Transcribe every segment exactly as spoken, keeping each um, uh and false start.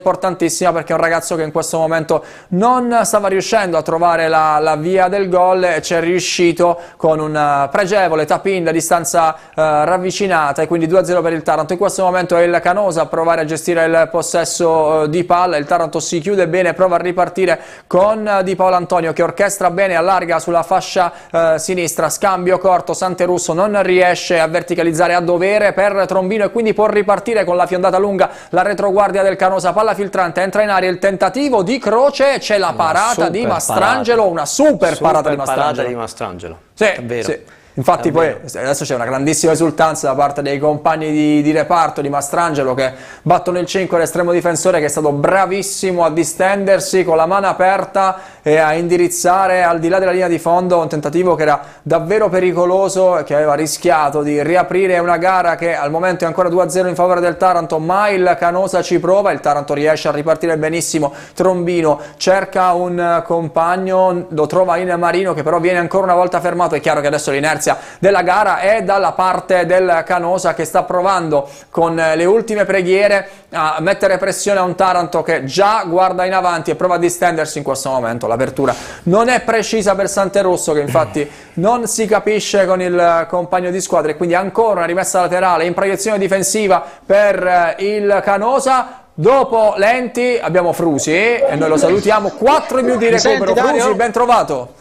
importantissima, perché è un ragazzo che in questo momento non stava riuscendo a trovare la, la via del gol e ci è riuscito con un pregevole tap-in da distanza eh, ravvicinata, e quindi due a zero per il Taranto. In questo momento è il Canosa a provare a gestire il possesso eh, di palla. Il Taranto si chiude bene, prova a ripartire con eh, Di Paolo Antonio che orchestra bene, allarga sulla fascia eh, sinistra, scambio corto, Santerusso non riesce a verticalizzare a dovere per Trombino e quindi può ripartire con la fiondata lunga la retroguardia del Canosa. Palla filtrante, entra in aria il tentativo di croce, c'è la parata di Mastrangelo, parata. una super, super parata di Mastrangelo. Parata di Mastrangelo. Sì, sì. Infatti poi adesso c'è una grandissima esultanza da parte dei compagni di, di reparto di Mastrangelo, che battono il cinque l'estremo difensore, che è stato bravissimo a distendersi con la mano aperta e a indirizzare al di là della linea di fondo un tentativo che era davvero pericoloso e che aveva rischiato di riaprire una gara che al momento è ancora due a zero in favore del Taranto, ma il Canosa ci prova, il Taranto riesce a ripartire benissimo. Trombino cerca un compagno, lo trova in Marino, che però viene ancora una volta fermato. È chiaro che adesso l'inerzia della gara è dalla parte del Canosa, che sta provando con le ultime preghiere a mettere pressione a un Taranto che già guarda in avanti e prova a distendersi in questo momento. L'apertura non è precisa per Santerusso, che infatti non si capisce con il compagno di squadra, e quindi ancora una rimessa laterale in proiezione difensiva per il Canosa. Dopo Lenti abbiamo Frusi e noi lo salutiamo. Quattro minuti di recupero. Frusi, ben trovato.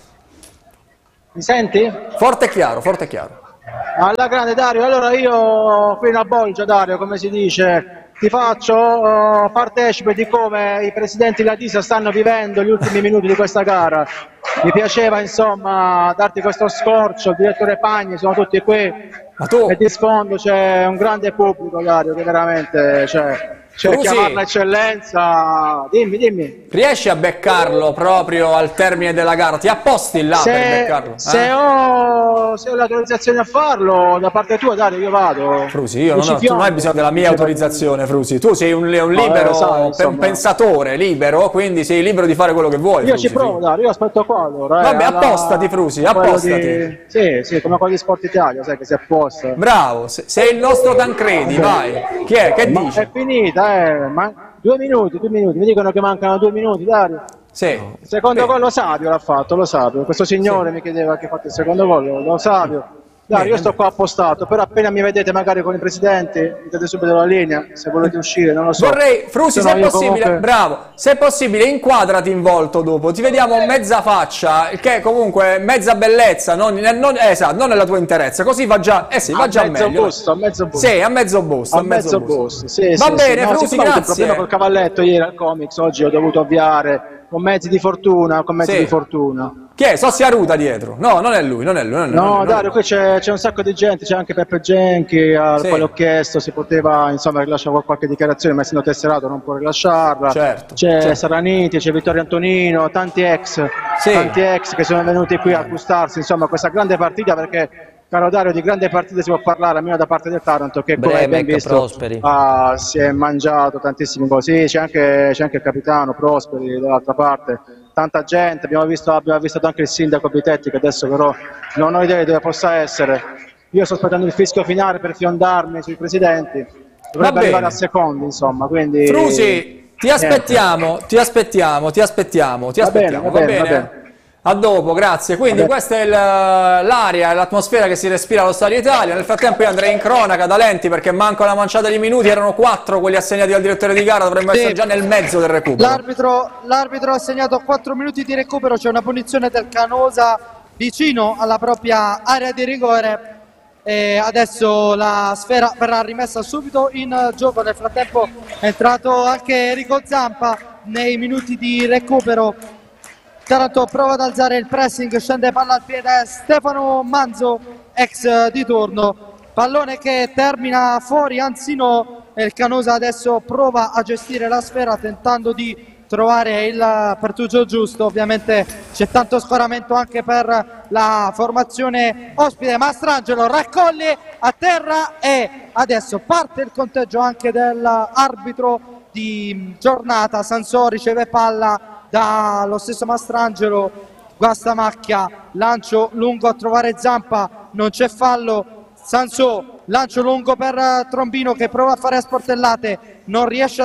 Mi senti? Forte e chiaro, forte e chiaro. Alla grande Dario, allora io qui a Bolgia, Dario, come si dice, ti faccio uh, partecipe di come i presidenti Latisa stanno vivendo gli ultimi minuti di questa gara. Mi piaceva insomma darti questo scorcio, il direttore Pagni, sono tutti qui. Ma tu? E di sfondo c'è un grande pubblico, Dario, che veramente c'è. Cioè, chiamarla eccellenza, dimmi, dimmi. Riesci a beccarlo proprio al termine della gara? Ti apposti là se, per beccarlo? Se eh? ho, se ho l'autorizzazione a farlo da parte tua, Dario, io vado. Frusi, io non, ho, tu non hai bisogno della mia autorizzazione, Frusi. Tu sei un, un libero, no, sai, un pensatore libero, quindi sei libero di fare quello che vuoi. Io Frusi, ci provo, Dario, io aspetto qua allora. Vabbè, eh, appostati, Frusi, appostati. Di... Sì, sì, come quello di Sport Italia, sai che si apposta. Bravo, sei il nostro Tancredi, vai. Chi è? Che Ma dice? è finita, eh. Ma... Due minuti, due minuti, mi dicono che mancano due minuti, Dario. Sì. Il secondo gol lo Savio l'ha fatto, lo Savio. Questo signore sì. mi chiedeva che ha fatto il secondo gol, lo Savio. Dario, io sto qua appostato, però appena mi vedete magari con i presidenti, mi date subito la linea, se volete uscire, non lo so. Vorrei, Frusi, se è possibile, comunque... bravo, se è possibile inquadrati in volto dopo, ti vediamo mezza faccia, che comunque mezza bellezza, non, non, eh, esatto, non è la tua interezza, così va già, eh sì, va a già mezzo meglio. Busto, a mezzo busto. Sì, a mezzo busto. A mezzo busto, sì, va sì, bene, sì. No, Frusi, grazie. grazie. Il problema col cavalletto ieri al Comics, oggi ho dovuto avviare con mezzi di fortuna, con mezzi sì. di fortuna. Chi è? Sossi Aruta dietro? No, non è lui, non è lui. Non è lui no, non è lui, Dario, qui c'è un sacco di gente, c'è anche Peppe Genchi, al sì. quale ho chiesto se poteva insomma rilasciare qualche dichiarazione, ma essendo tesserato non può rilasciarla. Certo, c'è certo. Saraniti, c'è Vittorio Antonino, tanti ex, sì. tanti ex che sono venuti qui a gustarsi insomma questa grande partita, perché caro Dario, di grande partita si può parlare, almeno da parte del Taranto, che come ben visto ah, si è mangiato tantissime cose. Sì, c'è anche, c'è anche il capitano Prosperi dall'altra parte, tanta gente, abbiamo visto, abbiamo visto anche il sindaco Bitetti, che adesso però non ho idea di dove possa essere. Io sto aspettando il fischio finale per fiondarmi sui presidenti, dovrebbe arrivare a secondi insomma, quindi... Frusi, ti aspettiamo, ti aspettiamo, ti aspettiamo, ti aspettiamo, va bene? Va bene, va bene. A dopo, grazie. Quindi questa è l'aria e l'atmosfera che si respira allo Stadio Italia. Nel frattempo io andrei in cronaca da Lenti, perché manca una manciata di minuti, erano quattro quelli assegnati al direttore di gara, dovremmo sì. essere già nel mezzo del recupero. L'arbitro ha assegnato quattro minuti di recupero, c'è una punizione del Canosa vicino alla propria area di rigore. E adesso la sfera verrà rimessa subito in gioco. Nel frattempo è entrato anche Enrico Zampa nei minuti di recupero. Taranto prova ad alzare il pressing, scende palla al piede Stefano Manzo, ex di turno, pallone che termina fuori, anzi no, e il Canosa adesso prova a gestire la sfera tentando di trovare il pertugio giusto. Ovviamente c'è tanto scoramento anche per la formazione ospite. Mastrangelo raccoglie a terra e adesso parte il conteggio anche dell'arbitro di giornata. Sansò riceve palla dallo stesso Mastrangelo, Guastamacchia, lancio lungo a trovare Zampa, non c'è fallo. Sansò, lancio lungo per Trombino che prova a fare a sportellate, non riesce a